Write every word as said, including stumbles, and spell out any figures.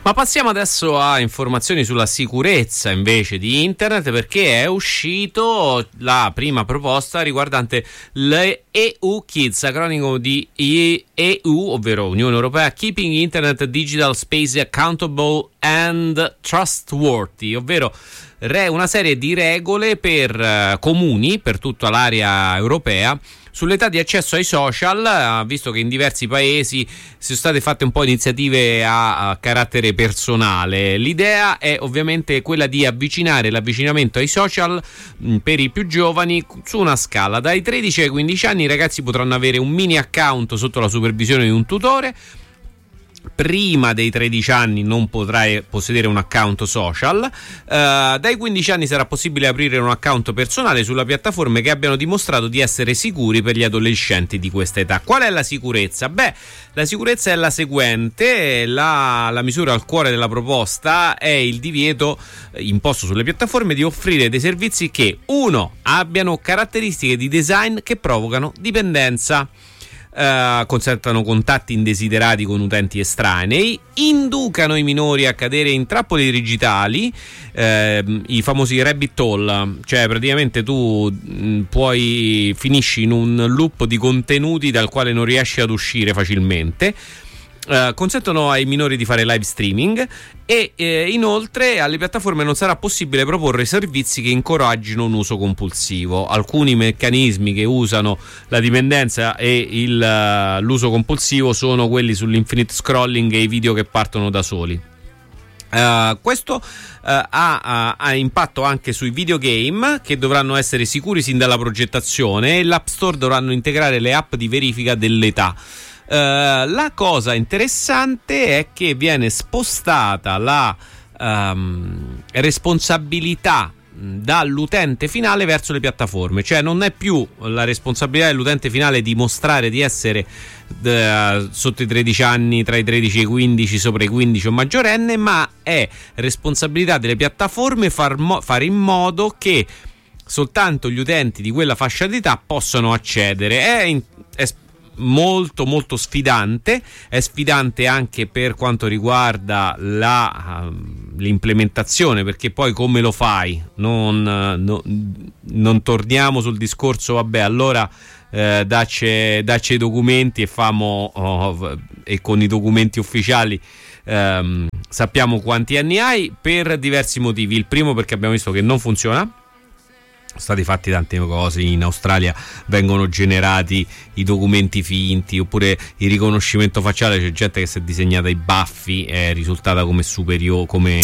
Ma passiamo adesso a informazioni sulla sicurezza invece di internet, perché è uscito la prima proposta riguardante le E U Kids, acronimo di E U, ovvero Unione Europea, Keeping Internet Digital Space Accountable and Trustworthy, ovvero una serie di regole per uh, comuni per tutta l'area europea sull'età di accesso ai social, visto che in diversi paesi sono state fatte un po' iniziative a, a carattere personale. L'idea è ovviamente quella di avvicinare l'avvicinamento ai social mh, per i più giovani su una scala. Dai tredici ai quindici anni i ragazzi potranno avere un mini account sotto la supervisione di un tutore. Prima dei tredici anni non potrai possedere un account social. Uh, dai quindici anni sarà possibile aprire un account personale sulla piattaforme che abbiano dimostrato di essere sicuri per gli adolescenti di questa età. Qual è la sicurezza? Beh, la sicurezza è la seguente. La, la misura al cuore della proposta è il divieto imposto sulle piattaforme di offrire dei servizi che, uno, abbiano caratteristiche di design che provocano dipendenza, Uh, consentano contatti indesiderati con utenti estranei, inducano i minori a cadere in trappole digitali, uh, i famosi rabbit hole, cioè praticamente tu mh, puoi finisci in un loop di contenuti dal quale non riesci ad uscire facilmente. Uh, consentono ai minori di fare live streaming e eh, inoltre alle piattaforme non sarà possibile proporre servizi che incoraggino un uso compulsivo. Alcuni meccanismi che usano la dipendenza e il, uh, l'uso compulsivo sono quelli sull'infinite scrolling e i video che partono da soli. Uh, questo uh, ha, ha impatto anche sui videogame, che dovranno essere sicuri sin dalla progettazione, e l'App Store dovranno integrare le app di verifica dell'età. Uh, la cosa interessante è che viene spostata la um, responsabilità dall'utente finale verso le piattaforme, cioè non è più la responsabilità dell'utente finale di mostrare di essere uh, sotto i tredici anni, tra i tredici e i quindici, sopra i quindici o maggiorenne, ma è responsabilità delle piattaforme far mo- fare in modo che soltanto gli utenti di quella fascia d'età possano accedere. È, in- è molto molto sfidante, è sfidante anche per quanto riguarda la, uh, l'implementazione, perché poi come lo fai? Non, uh, no, non torniamo sul discorso, vabbè, allora uh, dacci, dacci i documenti e famo oh, e con i documenti ufficiali um, sappiamo quanti anni hai, per diversi motivi. Il primo, perché abbiamo visto che non funziona. Sono stati fatti tante cose. In Australia vengono generati i documenti finti, oppure il riconoscimento facciale, c'è gente che si è disegnata i baffi, è risultata come superiore, come